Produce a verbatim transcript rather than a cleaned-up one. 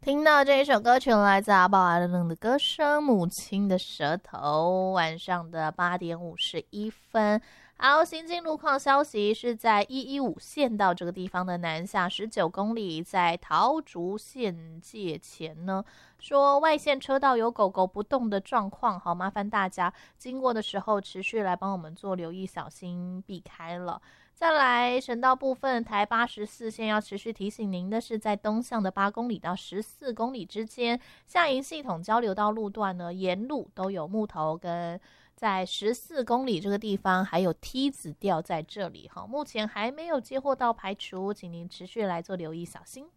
听到这一首歌曲来自阿宝阿冷的歌声《母亲的舌头》。晚上的八点五十一分。好，行经路况消息是在一一五县道这个地方的南下十九公里，在桃竹县界前呢，说外线车道有狗狗不动的状况，好，麻烦大家经过的时候持续来帮我们做留意，小心避开了。再来，省道部分，台八十四线要持续提醒您的是，在东向的八公里到十四公里之间，下营系统交流道路段呢，沿路都有木头跟在十四公里这个地方还有梯子吊在这里哈，目前还没有接获到排除，请您持续来做留意，小心。